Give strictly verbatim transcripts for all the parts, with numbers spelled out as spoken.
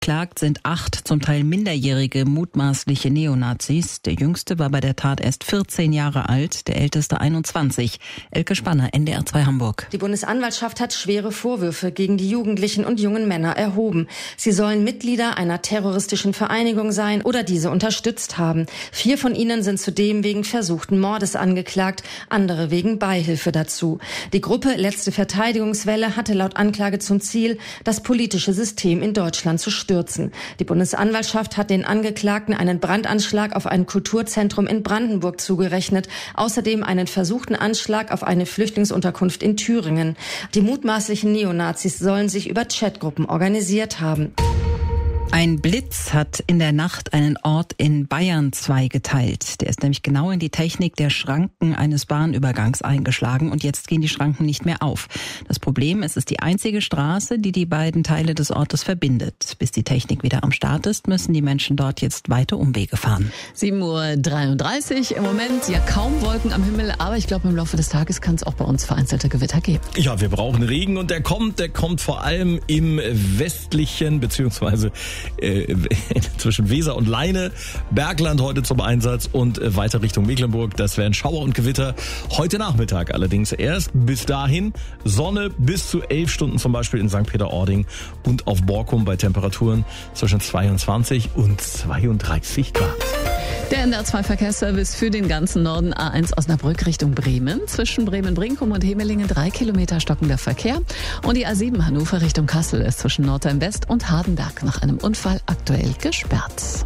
Angeklagt sind acht, zum Teil minderjährige, mutmaßliche Neonazis. Der jüngste war bei der Tat erst vierzehn Jahre alt, der älteste einundzwanzig. Elke Spanner, N D R zwei Hamburg. Die Bundesanwaltschaft hat schwere Vorwürfe gegen die Jugendlichen und jungen Männer erhoben. Sie sollen Mitglieder einer terroristischen Vereinigung sein oder diese unterstützt haben. Vier von ihnen sind zudem wegen versuchten Mordes angeklagt, andere wegen Beihilfe dazu. Die Gruppe Letzte Verteidigungswelle hatte laut Anklage zum Ziel, das politische System in Deutschland zu stürzen. Die Bundesanwaltschaft hat den Angeklagten einen Brandanschlag auf ein Kulturzentrum in Brandenburg zugerechnet, außerdem einen versuchten Anschlag auf eine Flüchtlingsunterkunft in Thüringen. Die mutmaßlichen Neonazis sollen sich über Chatgruppen organisiert haben. Ein Blitz hat in der Nacht einen Ort in Bayern zweigeteilt. Der ist nämlich genau in die Technik der Schranken eines Bahnübergangs eingeschlagen und jetzt gehen die Schranken nicht mehr auf. Das Problem, es ist die einzige Straße, die die beiden Teile des Ortes verbindet. Bis die Technik wieder am Start ist, müssen die Menschen dort jetzt weite Umwege fahren. sieben Uhr dreiunddreißig, im Moment ja kaum Wolken am Himmel, aber ich glaube, im Laufe des Tages kann es auch bei uns vereinzelte Gewitter geben. Ja, wir brauchen Regen und der kommt, der kommt vor allem im westlichen beziehungsweise Äh, zwischen Weser und Leine, Bergland heute zum Einsatz und äh, weiter Richtung Mecklenburg. Das wären Schauer und Gewitter heute Nachmittag allerdings erst. Bis dahin Sonne bis zu elf Stunden zum Beispiel in Sankt Peter-Ording und auf Borkum bei Temperaturen zwischen zweiundzwanzig und zweiunddreißig Grad. Der N D R zwei Verkehrsservice für den ganzen Norden, A eins Osnabrück Richtung Bremen. Zwischen Bremen-Brinkum und Hemelingen drei Kilometer stockender Verkehr. Und die A sieben Hannover Richtung Kassel ist zwischen Nordheim-West und Hardenberg nach einem Unfall aktuell gesperrt.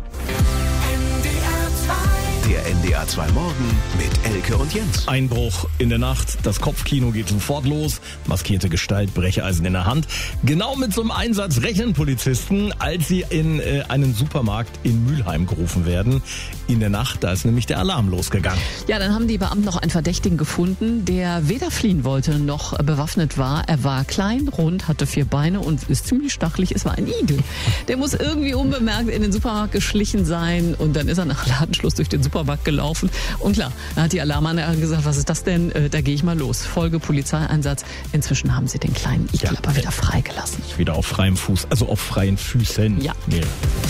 Der N D R zwei Morgen mit Elke und Jens. Einbruch in der Nacht, das Kopfkino geht sofort los, maskierte Gestalt, Brecheisen in der Hand. Genau mit so einem Einsatz rechnen Polizisten, als sie in äh, einen Supermarkt in Mülheim gerufen werden. In der Nacht, da ist nämlich der Alarm losgegangen. Ja, dann haben die Beamten noch einen Verdächtigen gefunden, der weder fliehen wollte noch bewaffnet war. Er war klein, rund, hatte vier Beine und ist ziemlich stachelig. Es war ein Igel. Der muss irgendwie unbemerkt in den Supermarkt geschlichen sein und dann ist er nach Ladenschluss durch den Supermarkt gelaufen. Und klar, da hat die Alarmanlage gesagt, was ist das denn? Äh, da gehe ich mal los. Folge Polizeieinsatz. Inzwischen haben sie den kleinen Igel ja. aber wieder freigelassen. Wieder auf freiem Fuß, also auf freien Füßen. Ja. Nee.